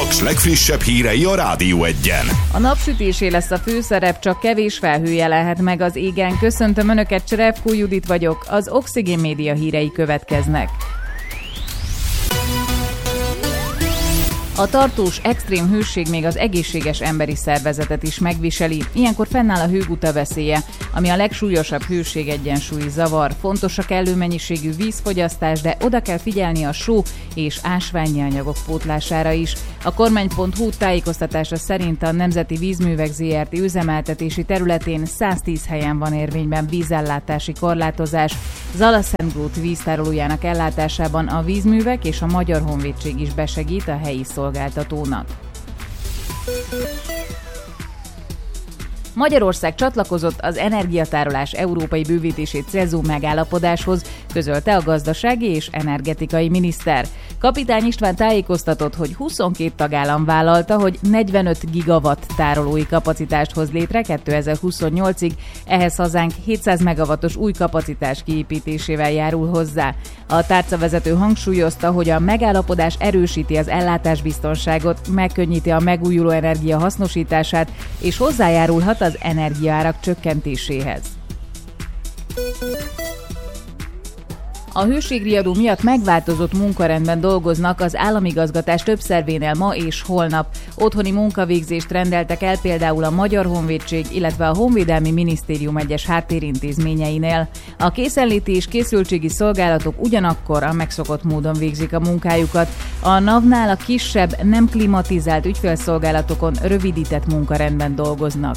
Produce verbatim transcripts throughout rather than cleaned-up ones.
Paks legfrissebb hírei a Rádió Egyen. A napsütésé lesz a főszerep, csak kevés felhő jelenhet meg az égen. Köszöntöm Önöket, Cserepkó Judit vagyok, az Oxigén Média hírei következnek. A tartós extrém hőség még az egészséges emberi szervezetet is megviseli. Ilyenkor fennáll a hőguta veszélye, ami a legsúlyosabb hőség-egyensúlyi zavar. Fontos a kellő mennyiségű vízfogyasztás, de oda kell figyelni a só és ásványi anyagok pótlására is. A kormány pont hu tájékoztatása szerint a Nemzeti Vízművek zé er té üzemeltetési területén száztíz helyen van érvényben vízellátási korlátozás. Zalaszentgrót víztárolójának ellátásában a vízművek és a Magyar Honvédség is besegít a helyi szolgáltatónak. Magyarország csatlakozott az energiatárolás európai bővítését célzó megállapodáshoz, közölte a gazdasági és energetikai miniszter. Kapitány István tájékoztatott, hogy huszonkét tagállam vállalta, hogy negyvenöt gigawatt tárolói kapacitást hoz létre kétezer-huszonnyolcig, ehhez hazánk hétszáz megawattos új kapacitás kiépítésével járul hozzá. A tárcavezető hangsúlyozta, hogy a megállapodás erősíti az ellátásbiztonságot, megkönnyíti a megújuló energia hasznosítását és hozzájárulhat az energiaárak csökkentéséhez. A hőségriadó miatt megváltozott munkarendben dolgoznak az államigazgatás több szervénél ma és holnap. Otthoni munkavégzést rendeltek el például a Magyar Honvédség, illetve a Honvédelmi Minisztérium egyes háttérintézményeinél. A készenléti és készültségi szolgálatok ugyanakkor a megszokott módon végzik a munkájukat. A NAV-nál a kisebb, nem klimatizált ügyfélszolgálatokon rövidített munkarendben dolgoznak.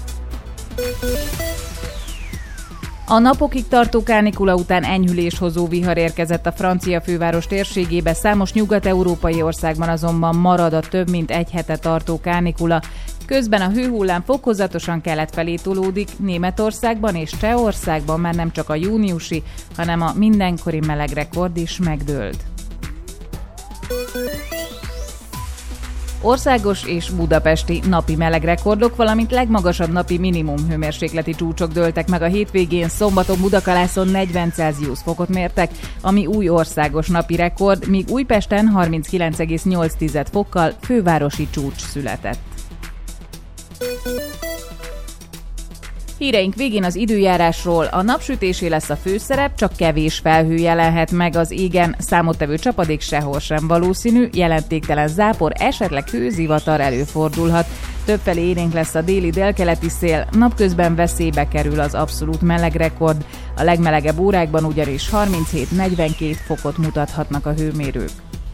A napokig tartó kánikula után enyhülés hozó vihar érkezett a francia főváros térségébe, számos nyugat-európai országban azonban marad a több mint egy hete tartó kánikula. Közben a hőhullám fokozatosan kelet felé tolódik, Németországban és Csehországban már nem csak a júniusi, hanem a mindenkori melegrekord is megdőlt. Országos és budapesti napi melegrekordok, valamint legmagasabb napi minimum hőmérsékleti csúcsok dőltek meg a hétvégén. Szombaton Budakalászon negyven Celsius fokot mértek, ami új országos napi rekord, míg Újpesten harminckilenc egész nyolc fokkal fővárosi csúcs született. Híreink végén az időjárásról. A napsütésé lesz a főszerep, csak kevés felhő jelenhet meg az égen, számottevő csapadék sehol sem valószínű, jelentéktelen zápor, esetleg hőzivatar előfordulhat. Többfelé élénk lesz a déli délkeleti szél, napközben veszélybe kerül az abszolút melegrekord. A legmelegebb órákban ugyanis harminchét-negyvenkét fokot mutathatnak a hőmérők.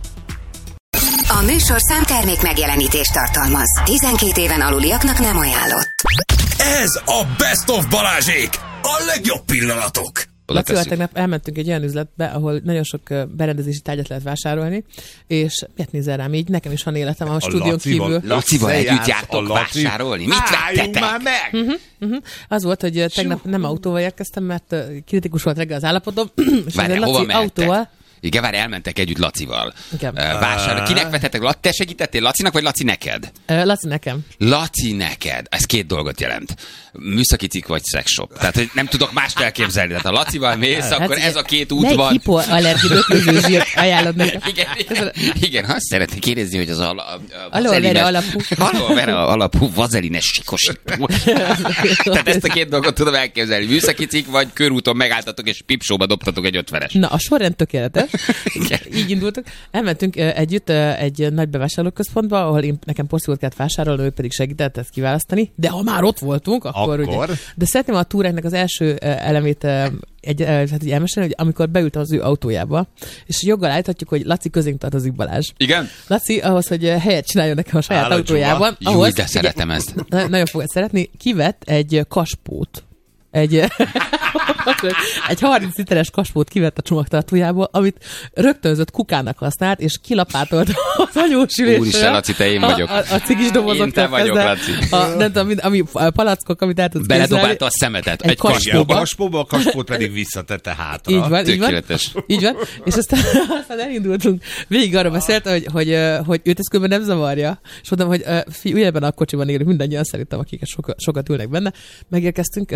A műsor számtermék megjelenítést tartalmaz. tizenkét éven aluliaknak nem ajánlott. Ez a Best of Balázsék! A legjobb pillanatok! Lacival tegnap elmentünk egy olyan üzletbe, ahol nagyon sok berendezési tárgyat lehet vásárolni, és miért nézel rám így? Nekem is van életem a, a stúdión kívül. Lacival együtt jártok vásárolni? Mit vettetek? Már meg! Uh-huh, uh-huh. Az volt, hogy tegnap nem autóval érkeztem, mert kritikus volt reggel az állapotom. Várjál, hova mehettek? Autóval. Igen, várj, elmentek együtt Lacival. Igen. Vásárolni. Kinek vettetek? Te segítettél Lacinak, vagy Laci neked? Laci nekem. Laci neked. Ez két dolgot jelent. Műszaki cikk vagy szexshop. Tehát, hogy nem tudok mást elképzelni. Tehát ha Lacival mész, hát akkor ez a két út van. Melyik hipoallergi öklöző zsírt ajánlod nekem? Igen, igen, igen, azt szeretnék kérdezni, hogy az a, a, a aloe vera alapú. Aloe vera alapú vazelines sikosító. Tehát ezt a két dolgot tudom elképzelni. Műszaki cikk vagy körúton megálltatok és pipsóba dobtatok egy ötvenes. Na, a sorrend tökéletes. Így indultunk. Elmentünk együtt egy nagy bevásárlóközpontba, ahol én, nekem porszívót kellett vásárolni, ő pedig segített ezt kiválasztani. De ha már ott voltunk, akkor, akkor? Ugye. De szeretném a túráknak az első elemét egy, hát így elmesélni, hogy amikor beült az ő autójába, és joggal állíthatjuk, hogy Laci közénk tartozik, Balázs. Igen? Laci ahhoz, hogy helyet csináljon nekem a saját Álló autójában. Jó, ahhoz, de szeretem ugye, ezt. Nagyon fogod szeretni. Kivett egy kaspót. Egy, egy harminc literes kaspót kivett a csomagtartójából, amit rögtönzött kukának használt, és kilapátolt az anyósülésre. Úristen, Laci, te én vagyok. A, a, a cigis dobozok. Én te vagyok, Laci. A, nem tudom, ami, a palackok, amit el tudsz képzelni. Beledobálta a szemetet. Egy, egy kaspóba. A kaspóba, a kaspót pedig visszatette hátra. Így van, így van. Tökéletes. Így van. És aztán, aztán elindultunk. Végig arra beszélt, hogy, hogy, hogy őt ez különben nem zavarja. És mondtam, hogy fi, ugyanebben a kocsiban élünk, mindannyian szerintem, akik sokat, sokat ülnek benne. Megérkeztünk, ott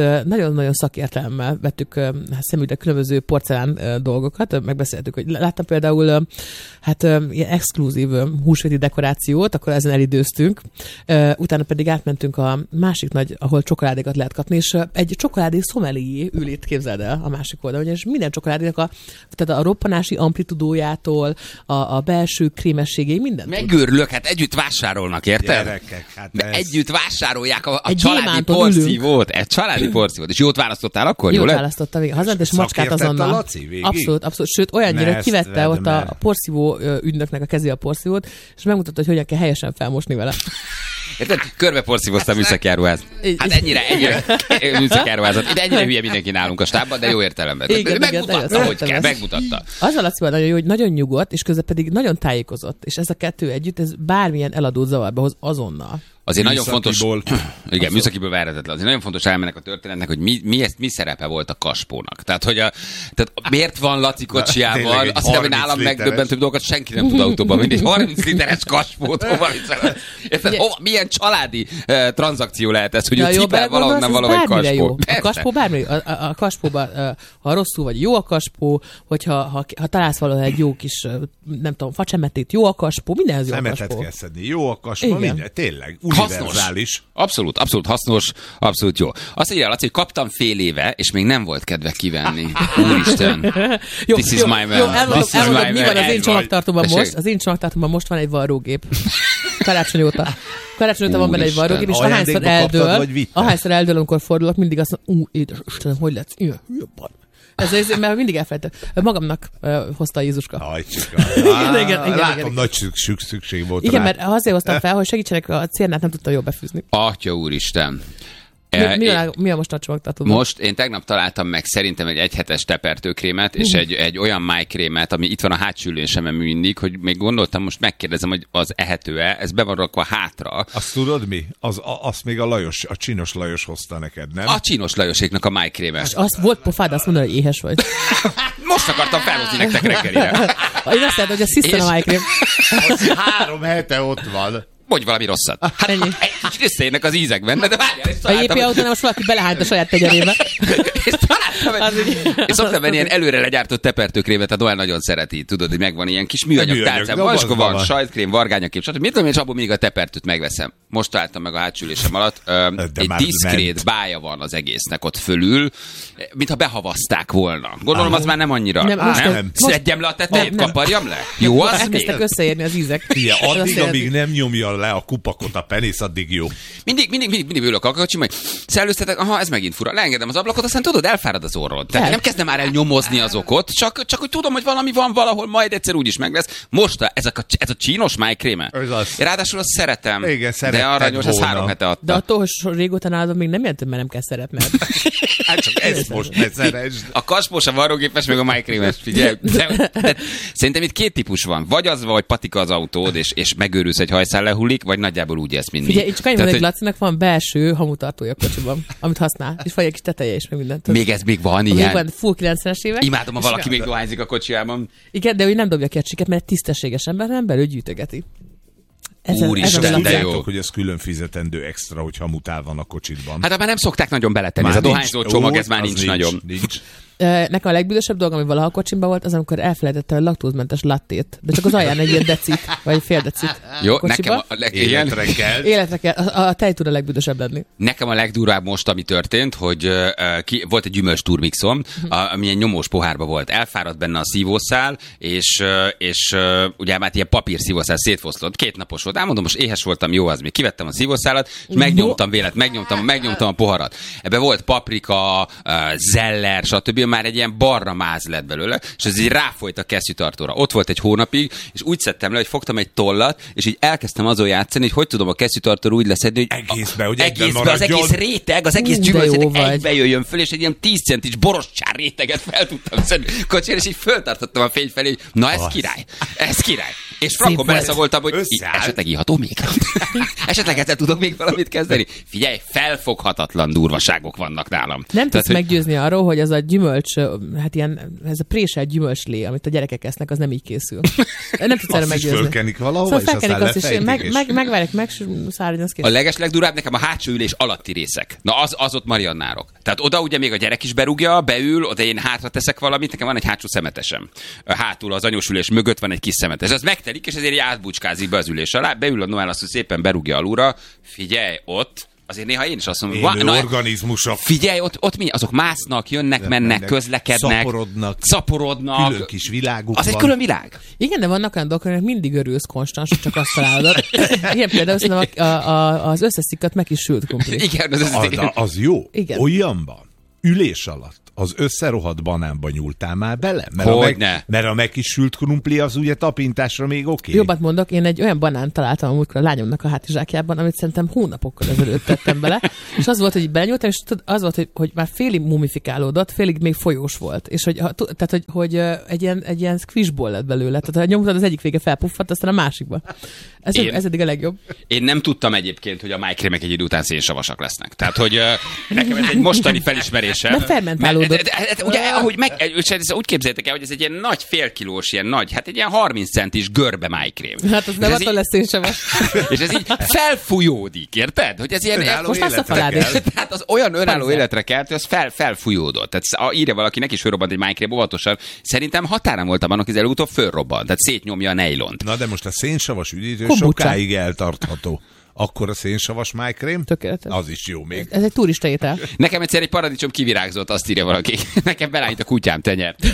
nagyon-nagyon szakértelemmel vettük szemügyre különböző porcelán dolgokat, megbeszéltük, hogy láttam például hát ilyen exkluzív húsvéti dekorációt, akkor ezen elidőztünk, utána pedig átmentünk a másik nagy, ahol csokoládékat lehet kapni, és egy csokoládé szomelié ül itt, képzeld el, a másik oldalon, és minden csokoládénak a, tehát a roppanási amplitudójától, a, a belső krémességéig, minden. Megőrülök, hát együtt vásárolnak, érted? Gyerekek, hát ez... Együtt vásárolják a, a egy családi porszívót. Egy családi porszívót. És jót választottál akkor? Jót jól választottam, igen. Hazament, és macskát azonnal. Laci, abszolút, abszolút. Sőt, olyannyira, hogy kivette ott a, a porszívó ügynöknek a kezé a porszívót, és megmutatta, hogy hogyan kell helyesen felmosni vele. Érted? Körbe porszívoztam műszakjáruház. Hát ennyire, ennyire műszakjáruházat. Ide ennyire hülye mindenki nálunk a stábban, de jó értelemben. Igen, megmutatta, igen, hogy kell, megmutatta. Az a Lacival nagyon jó, hogy nagyon nyugodt, és közben pedig nagyon tájékozott. És ez a kettő együtt, ez bármilyen eladót zavarba hoz azonnal. Azért nagyon fontos, igen, műszakiből verhetetlen. Azért nagyon fontos elmennek a történetnek, hogy mi, mi, ezt, mi szerepe volt a kaspónak. Tehát, hogy a, tehát miért van Laci kocsijával, azt hiszem, hogy nálam megdöbbentőbb dolgokat senki nem tud autóban vinni. Egy harminc literes kaspót, hova viszont. Érted? Hova, milyen családi uh, tranzakció lehet ez, hogy ő cipel valahonnan valahogy kaspó. A kaspó bármi, a, a, a kaspóban, uh, ha rosszul vagy jó a kaspó, hogyha ha, ha találsz valahol egy jó kis, nem tudom, facsemetét, jó a kaspó, mindenhez jó a kaspó. Szemetet kell szedni, jó a kaspó, minden, tényleg. Hasznos. Abszolút, abszolút hasznos, abszolút jó. Azt írja Laci, hogy kaptam fél éve, és még nem volt kedve kivenni. Úristen. Jó, This is jó, my man. jó, elmondom, This is elmondom, my mi man. van az én csomagtartóban Tessék. most. Az én csomagtartóban most van egy varrógép. Karácsony óta. Karácsony óta van benne egy varrógép, és ahányszor eldől, ahányszor eldől, amikor fordulok, mindig azt mondom, ú, édes Istenem, hogy lesz? Ilyen, jobban. Ez az, mert mindig elfelejtem. Magamnak uh, hozta a Jézuska. Ajcsika. igen, igen, igen, Látom, igen. nagy szükség, szükség volt igen, rá. mert azért hoztam fel, hogy segítsenek, a cérnát nem tudta jól befűzni. Atya úristen. Mi, mi, a, mi a most a csomagtartóban? Most én tegnap találtam meg szerintem egy egyhetes tepertőkrémet, és egy, egy olyan májkrémet, ami itt van a hátsülésemen mindig, hogy még gondoltam, most megkérdezem, hogy az ehető-e, ez be van rakva hátra. Azt tudod mi? Az, a, azt még a Lajos, a Csinos Lajos hozta neked, nem? A Csinos Lajoséknak a májkréme. És azt volt pofád azt mondani, hogy éhes vagy. Most akartam felhozni nektek reggelire. Én azt mondtam, hogy a Sziszten a májkrém. Három hete ott van. Mondj valami rosszat. Hát ennyi. Egy kicsit összeérnek az ízek benne, de várjál, és A jé pé találtam. autónál most valaki belehányt a saját tegyerébe. És találtam egy... Én szoktam venni ilyen előre legyártott tepertőkrémet, tehát olyan nagyon szereti, tudod, hogy megvan ilyen kis műanyag tálcám. Vaska van, sajtkkrém, vargányakrém, stb. Mit tudom én, és abból még a tepertőt megveszem. Most találtam meg a hátsülésem alatt. Öm, egy diszkrét bája van az egésznek ott fölül, mintha behavazták volna. Gondolom, az már nem annyira. Nem, most nem? nem. Szedjem le a tetejét, Nem, nem. kaparjam le? Jó, az Elkezdtek még? összeérni az ízek. Fia, Az addig, azt amíg jelenti- nem nyomja le a kupakot a penész, addig jó. Mindig, mindig, mindig, mindig ülök a kocsim, hogy szellőztetek, aha, ez megint fura. Leengedem az ablakot, aztán tudod, elfárad az orrod. Tehát El. nem kezdem már el nyomozni az okot, csak, csak hogy tudom, hogy valami van valahol, majd egyszer úgyis meg lesz. Most a, ez, a, ez a csínos májkréme. Ez az. Ráadásul azt szeretem. Igen, de szeretted aranyos, ez volna. három hete adta. De attól, hogy so- régóta nálad még nem jelent, mert nem kell szeretned. Hát csak ezt most ne szeresd. A kaspós, a varrógépes, meg a májkrémes, figyelj. De, de, szerintem itt két típus van. Vagy az, vagy patika az autód, és, és megőrülsz, egy hajszál lehullik, vagy nagyjából úgy ezt mindig. Figyelj, csak annyi van, Tehát, hogy hogy Lacinak van belső hamutartója a kocsiban, amit használ, és vagy egy kis teteje is, meg mindent. még ez még van Még ilyen. van full kilencvenes évek. Imádom, ha valaki még dohányzik a kocsijában. Igen, de ő nem dobja ki a csiket, mert egy tisztességes ember nem belül gyűjtögeti. Ez a- Úristen, ez a de Laci. jó. Tudjátok, hogy ez külön fizetendő extra, hogyha mutál van a kocsitban. Hát már nem szokták nagyon beletenni. Ez a nincs. dohányzó csomag, ez már Ó, az nincs nagyon. Nincs. Ö, Nekem a legbüdösebb dolog, ami valaha a kocsimban volt, az amikor elfelejtette a laktózmentes lattét. De csak az alján egy ilyen decit, vagy fél decit. Jó, a kocsiba. nekem a, leg, igen, Életre kell. Életre kell. A, a tej tud a legbüdösebb lenni. nekem a legdurvább most, ami történt, hogy uh, ki, volt egy gyümölcs turmixom, uh, ami ilyen nyomós pohárba volt. Elfáradt benne a szívószál, és, uh, és uh, ugye már ilyen papír szívószál szétfoszlott. Két napos volt. Elmondom, most éhes voltam, jó az még. Kivettem a szívószálat, és megnyomtam vélet, megnyomtam, megnyomtam a poharat. Ebbe volt paprika, uh, zeller, stb. Már egy ilyen barna máz lett belőle, és ez így ráfolyt a kesztyűtartóra. Ott volt egy hónapig, és úgy szedtem le, hogy fogtam egy tollat, és így elkezdtem azon játszani, hogy hogy tudom a kesztyűtartóra úgy leszedni, hogy Egészbe, hogy egészbe, egyben az egész maradjon. réteg, az egész Ú, de jó gyümölcsréteg vagy. egybe jöjjön föl, és egy ilyen tíz centis borostyár réteget fel tudtam szedni kocsira, és így föltartottam a fény felé, hogy na ez Az. király, ez király. És frankon beleszagoltam, hogy Összeállt. esetleg iható még. Esetleg ezzel tudok még valamit kezdeni. Figyelj, felfoghatatlan durvaságok vannak nálam. Nem tudsz hogy... meggyőzni arról, hogy az a gyümölcs, hát ilyen, ez a préselt gyümölcslé, amit a gyerekek esznek, az nem így készül. Nem tudsz erre meggyőzni. Azt is fölkenik valahova, szóval és aztán azt, és meg, meg, megvárják, megszállítani, az kész. A legeslegdurább nekem a hátsó ülés alatti részek. Na az, az ott mariannárok. Tehát oda ugye még a gyerek is berúgja, beül, oda én hátra teszek valamit, nekem van egy hátsó szemetesem. Hátul az anyós ülés mögött van egy kis szemetes. Az megtelik, és ezért átbucskázik be az ülés alá, beül a Noel, azt, hogy szépen berúgja alulra. Figyelj, ott azért néha én is azt mondom, hogy organizmusok. Figyelj, ott, ott mi? Azok másznak, jönnek, de mennek, mennek, közlekednek, szaporodnak, szaporodnak. Külön kis világuk Az van. egy külön világ. Igen, de vannak olyan dolgok, hogy mindig örülsz konstans, csak azt találod. Igen, például szerintem a, a, az összeszikkat meg is sült krumpli. Igen, az, az, az jó. Igen. Olyanban, ülés alatt az összerohadt banánba nyúltál már bele? Mert, hogy a meg, ne. mert a megkisült krumpli az ugye tapintásra még oké. Okay. Jobbat mondok, én egy olyan banánt találtam a múltkor a lányomnak a hátizsákjában, amit szerintem hónapokkal ezelőtt tettem bele, és az volt, hogy belenyúltam, és az volt, hogy, hogy már félig mumifikálódott, félig még folyós volt, és hogy, tehát, hogy, hogy egy, ilyen, egy ilyen squishball lett belőle, tehát ha nyomtad, az egyik vége felpuffadt, aztán a másikba. Ez, én, ez eddig a legjobb. Én nem tudtam egyébként, hogy a májkrémek egy idő után szénsavasak lesznek. Tehát, hogy nekem ez egy mostani felismerésem. Mert fermentálódott. Ugye, ahogy meg, úgy képzeljétek el, hogy ez egy ilyen nagy félkilós, ilyen nagy, hát egy ilyen harminc centis görbe májkrém. Hát az nem attól lesz szénsavas. És ez így felfújódik, érted? Hogy ez ilyen, önálló most lesz a falád is. Tehát az olyan önálló életre kelt, hogy az fel, felfújódott. Tehát írja valaki, neki is fölrobbant egy májkrém, óvatosan. Szerintem határán voltam annak, hogy előutóbb fölrobbant. Tehát szétnyomja a nejlont. Na de most a szénsavas üdítő sokáig eltartható. Akkor a szénsavas májkrém, az is jó még. Ez egy turista étel. Nekem egyszer egy paradicsom kivirágzott, azt írja valaki. Nekem belállít a kutyám tenyert.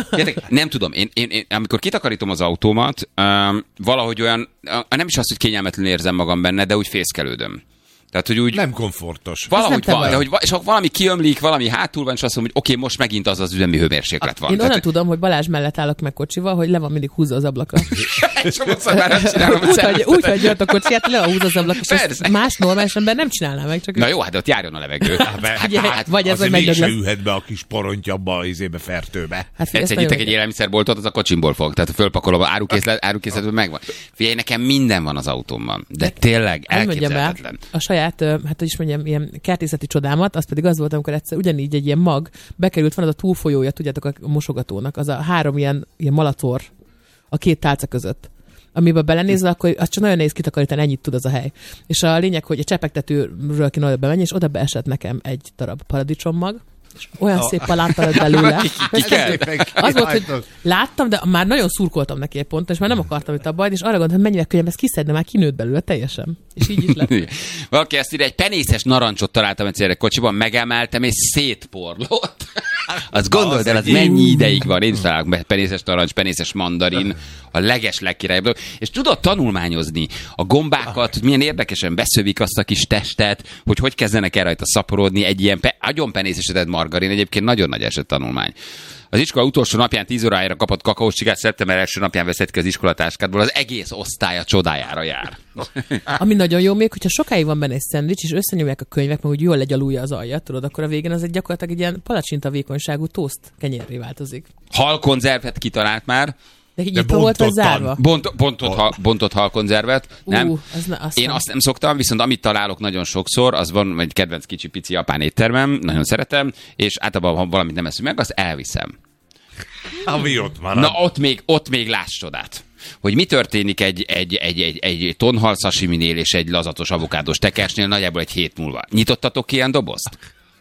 Nem tudom, én, én, én amikor kitakarítom az autómat, um, valahogy olyan, uh, nem is azt, hogy kényelmetlenül érzem magam benne, de úgy fészkelődöm. Tehát, hogy úgy... Nem komfortos. Valahogy van, de hogy, és ha valami kiömlik, valami hátul van, és azt mondom, hogy oké, okay, most megint az az üzemi hőmérséklet van. Én Tehát, onnan hogy... tudom, hogy Balázs mellett állok meg kocsival, hogy le van mindig húzza az ablaka. Sokszor már nem csinálom. Úgy, hogy, úgy, hogy jött a kocsiját, le a húzza az ablaka, és más normális ember nem csinálná meg. Csak na jó, hát de ott járjon a levegő. Hát, ugye, hát, vagy ez, hogy megdög lesz. Ülhet be a kis porontjabba, az izébe, fertőbe. Hát egyszer nyitok egy élelmiszerboltot, az a kocsimból fog. Tehát fölpakolom, a árukészlet, árukészletben megvan. Figyelj, nekem minden van az autómban. De tényleg elképzelhetetlen. A saját, hát is mondjam, ilyen kertészeti csodámat, az pedig az volt, amikor egyszer ugyanígy egy ilyen mag bekerült, van az a túlfolyója, tudjátok, a mosogatónak, az a három ilyen, ilyen malacor a két tálca között. Amiben belenézve, akkor az csak nagyon nehéz kitakarítani, ennyit tud az a hely. És a lényeg, hogy a csepegtetőről kéne oda bemenni, és oda beesett nekem egy darab paradicsommag, és olyan oh. szép palánta lett belőle. Az volt, hogy láttam, de már nagyon szurkoltam neki egy ponton, és már nem akartam itt a bajt, és arra gondoltam, hogy mennyivel könnyebb ezt kiszedni, már kinőtt belőle teljesen. És így is lett. Valaki ezt ide, egy penészes narancsot találtam egyszer egy kocsiban, megemeltem, és szétporlott. Azt gondold el, az mennyi ideig van. Én is találok penészes narancs, penészes mandarin, a leges legkirályabb. És tudod tanulmányozni a gombákat, hogy milyen érdekesen beszövik azt a kis testet, hogy hogy kezdenek el rajta szaporodni egy ilyen pe- agyonpenészesedett margarin. Egyébként nagyon nagy eset tanulmány. Az iskola utolsó napján tíz órájára kapott kakaós csigát, szeptember első napján veszett ki az iskolatáskádból, az egész osztálya csodájára jár. Ami nagyon jó még, hogyha sokáig van benne egy szendvics, és összenyomják a könyvek, meg hogy jól legyalulja az aljat, tudod, akkor a végén az egy gyakorlatilag egy ilyen palacsinta vékonyságú toszt kenyérré változik. Halkonzervet kitalált már. De így itt volt az zárva? Bont, bontott, ha, bontott halkonzervet. Nem. Uh, az ne, azt Én nem. azt nem szoktam, viszont amit találok nagyon sokszor, az van egy kedvenc kicsi pici japán éttermem, nagyon szeretem, és általában, ha valamit nem eszünk meg, azt elviszem. Ami ott van. Na ott még, ott még láss csodát. Hogy mi történik egy, egy, egy, egy, egy tonhal sashiminél és egy lazatos avokádós tekersnél nagyjából egy hét múlva. Nyitottatok ki ilyen dobozt?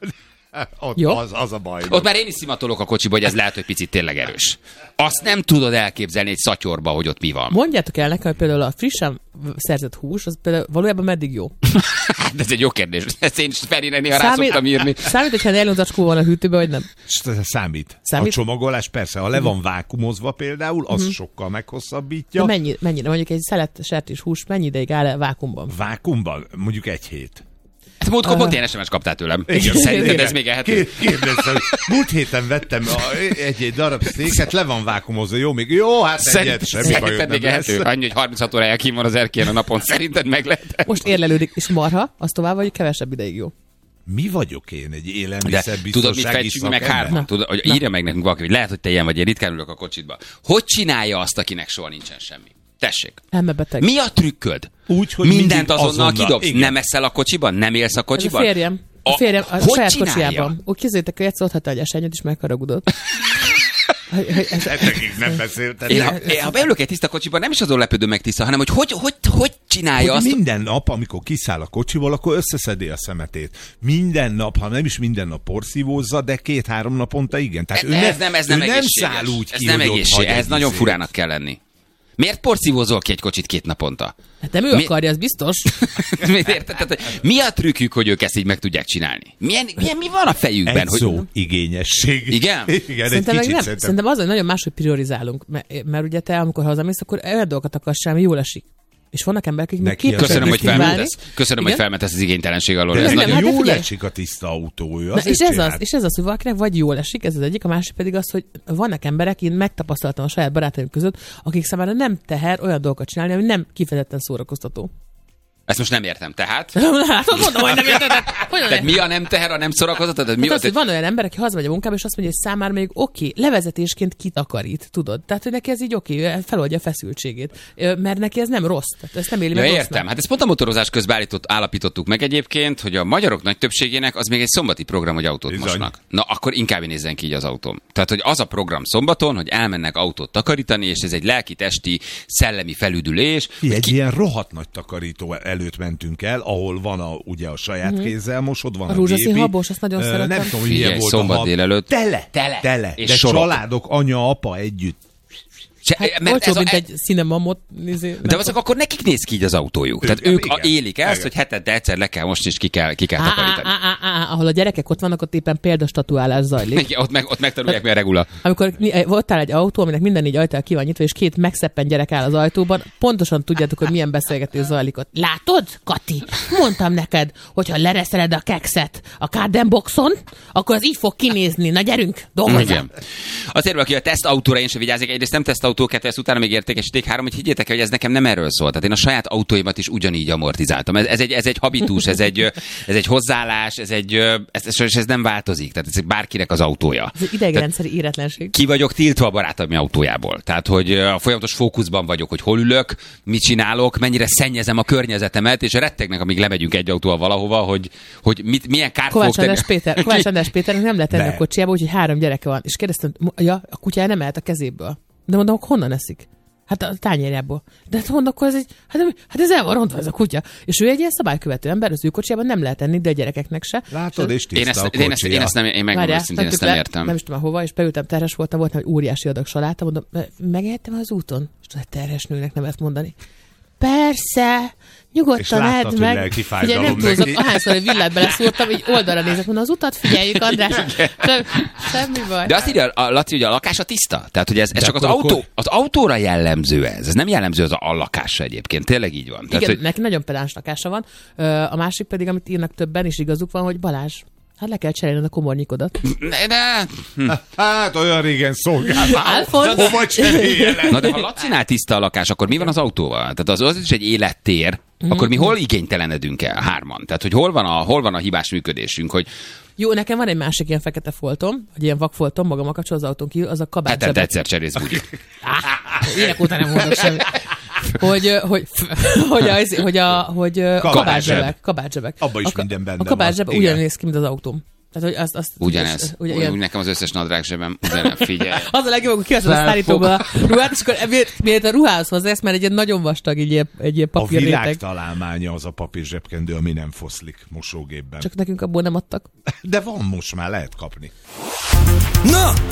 Ott az, az a baj. Ott már én is szimatolok a kocsiba, hogy ez lehet, hogy picit tényleg erős. Azt nem tudod elképzelni egy szatyorba, hogy ott mi van. Mondjátok el nekem, hogy például a frissen szerzett hús, az például valójában meddig jó? Ez egy jó kérdés. Ezt én is Ferire néha rá szoktam írni. Számít, hogyha nylon zacskó van a hűtőben, vagy nem? Számít. Számít. A csomagolás persze, ha le van vákumozva például, az uh-huh. sokkal meghosszabbítja. De mennyi, mennyire? Mondjuk egy szelet sertés hús mennyi ideig áll -e vákumban? Vákumban? Mondjuk egy hét. Hát múltkor pont ilyen es em es kaptál tőlem. Igen, szerinted ez még ehető? Kérdeztem, múlt héten vettem egy-egy darab széket, le van vákumozva, jó, még jó, hát egyet, semmi bajod még ehető. Annyi, hogy harminchat órája kín van az erkélyen a napon, szerinted meg lehet? Most érlelődik, és marha, az tovább, vagy kevesebb ideig jó? Mi vagyok én, egy élelmiszerbiztonsági tudod, mit fejtsünk meg hárman? Tudod, hogy írja meg nekünk valaki, hogy lehet, hogy te ilyen vagy, én ritkán ülök a kocsitba. Hogy csinálja azt, akinek soha nincsen semmi? Tessék. Elmebeteg. Mi a trükköd? Úgy, hogy mindent azonnal, azonnal kidobsz. Igen. Nem eszel a kocsiban? Nem élsz a kocsiban? Ez a férjem. A, a férjem a saját csinálja? kocsijában. Úgy kézzétek, hogy egyszer ott hagyta egy esenyőt, és megharagudott. Ezekig nem beszéltem. Én, ha, én, ha beülök egy tiszta kocsiban, nem is azon lepődöm meg tiszta, hanem hogy hogy, hogy, hogy csinálja hogy azt. Minden nap, amikor kiszáll a kocsival, akkor összeszedi a szemetét. Minden nap, ha nem is minden nap porszívózza, de két-három naponta igen. Tehát E, ő ez ne, nem, ez ő nem, nem egészséges. száll úgy ez ki, nem hogy egészséges. Ez nagyon izét. furának kell lenni. Miért porszívózol ki egy kocsit két naponta? Hát nem ő Mi... akarja, az biztos. Érted? Mi a trükkük, hogy ők ezt így meg tudják csinálni? Milyen, milyen, mi van a fejükben? Egy hogy... szó, igényesség. Igen? Igen, szerintem, egy nem, szerintem. szerintem az, hogy nagyon máshogy priorizálunk, mert, mert ugye te, amikor hazamész, akkor olyan dolgokat akarsz csinálni, ami jól esik. És vannak emberek, akik még képesek Köszönöm, hogy kívánni. felmentesz. Köszönöm, hogy felmentesz az igénytelenség alól. Ez Ez nagyon hát de jól figyelj. esik a tiszta autója. Na, és, ez az, és ez az, hogy valakinek vagy jól esik, ez az egyik, a másik pedig az, hogy vannak emberek, én megtapasztaltam a saját barátaim között, akik számára nem teher olyan dolgokat csinálni, ami nem kifejezetten szórakoztató. Ezt most nem értem. Tehát? Hát, mondom, hogy nem érted. Tehát mi a nem teher, a nem szórakoztató? Tehát mi Hát az, az, hogy van olyan ember, aki hazamegy a munkába, és azt mondja, hogy számára még oké, okay, levezetésként kitakarít, tudod? Tehát, hogy neki ez így oké, okay, feloldja a feszültségét. Mert neki ez nem rossz. Tehát ezt nem éli ja, meg értem. rossznak. Hát ezt pont a motorozás közben állított, állapítottuk meg egyébként, hogy a magyarok nagy többségének az még egy szombati program, hogy autót Bizony. mosnak. Na, akkor inkább nézzen ki így az autóm. Tehát, hogy az a program szombaton, hogy elmennek autót takarítani, és ez egy lelki, testi, szellemi felüdülés. Egy Ki... ilyen rohadt nagy takarító előtt mentünk el, ahol van a, ugye a saját kézzel mosod, van A a, rózsaszín gépi. habos, azt nagyon Ö, szeretem. Nem tudom, hogy Figyelj, milyen volt a szombat hab. délelőtt. Tele, Tele. tele. És De sorok. családok, anya, apa együtt. Se, Hát, mert olcsó, ez a, mint egy cinemamot. Nézé, de azok akkor nekik néz ki így az autójuk. Tehát Igen, ők igen. a, élik ezt, Igen. hogy hetente egyszer le kell most, és ki kell, ki kell Á, á, takarítani. á, á, á, ahol a gyerekek ott vannak, ott éppen példastatuálás zajlik. Igen, ott, meg, ott megtanulják, mi a regula. Amikor ott áll egy autó, aminek minden négy ajtaja ki van nyitva, és két megszeppen gyerek áll az ajtóban, pontosan tudjátok, hogy milyen beszélgetés zajlik ott. Látod, Kati? Mondtam neked, hogyha lereszeled a kekszet a Cardenboxon, akkor az így fog kinézni. Na gyerünk, dolgozzunk. Igen. Azért, aki a tesztautóra én sem vigyázik, egyrészt nem tesztautó, kettő, ezt utána még értékesíték, három, hogy higgyétek el, hogy ez nekem nem erről szól. Tehát én a saját autóimat is ugyanígy amortizáltam. Ez, ez, egy, ez egy habitus, ez egy, ez egy hozzáállás, ez, egy, ez, ez, ez nem változik. Tehát ez bárkinek az autója. Ez egy idegrendszeri éretlenség. Ki vagyok tiltva a barátom autójából. Tehát, hogy a folyamatos fókuszban vagyok, hogy hol ülök, mit csinálok, mennyire szennyezem a környezetemet, és rettegnek, amíg lemegyünk egy autóval valahova, hogy, hogy mit, milyen kárt Kovács fogok András Péter, Kovács András Péternek nem lehet tenni Ne. a kocsiába, úgyhogy három gyereke van. És kérdeztem, ja, a kutyája nem mehet a kezéből. De mondom, honnan eszik? Hát a tányérjából. De hát mondom, akkor ez egy, hát, hát ez el van rontva ez a kutya. És ő egy ilyen szabálykövető ember, az ő kocsiában nem lehet enni, de a gyerekeknek se. Látod, és Én tiszta ezt, a én, ezt, én ezt nem, én megmondom, Várjál, szintén ezt tettük nem le, értem. Nem is tudom hova, és beültem, terhes voltam, volt egy óriási adag saláta, mondom, megehettem az úton? És tudod, terhes nőnek nem ezt mondani. Persze, És nyugodtan láttad, edd hogy meg. lelki Figyelj, fájdalom nem túlzott, neki. ahányszor egy villát beleszúrtam, így oldalra nézett, mondom, az utat figyeljük, András. Sem- Semmi baj. De azt írja a Laci, hogy a lakása tiszta. Tehát, hogy ez, ez De csak az, akkor- autó, az autóra jellemző ez. Ez nem jellemző az a, a lakásra egyébként. Tényleg így van. Tehát, Igen, hogy... neki nagyon pedáns lakása van. Ö, A másik pedig, amit írnak többen, és igazuk van, hogy Balázs, hát le kell cserélned a komornyikodat. Ne, de... Hát olyan régen szolgáltál. Alfons. Hova cseréljelek? Na de ha Lacinál tiszta a lakás, akkor mi van az autóval? Tehát az, az is egy élettér. Akkor mi hol igénytelenedünk el hárman? Tehát, hogy hol van a, hol van a hibás működésünk, hogy Jó, nekem van egy másik ilyen fekete foltom, egy ilyen vakfoltom, magam a kapcsol az autón kívül, az a hetente kabátzsebek. egyszer cserélsz bugyit. Évek óta nem mondok semmit. Hogy, hogy, hogy, az, hogy, a, hogy kabátzsebek. kabátzsebek. Abba is A ka- minden benne A kabátzseb van. ugyan Igen. néz ki, mint az autóm. Tehát, hogy azt, azt, Ugyanez. Ugye, Úgy, ilyen. úgy nekem az összes nadrág zsebem. Ugyanez, figyelj. Az a legjobb, hogy kiveszed a sztárítóból a ruhát, és akkor miért a ruhához hozzász, mert egy ilyen nagyon vastag, egy ilyen, egy ilyen A papírréteg. világ találmánya az a papír zsebkendő, ami nem foszlik mosógépben. Csak nekünk abból nem adtak. De van most már, lehet kapni. Na,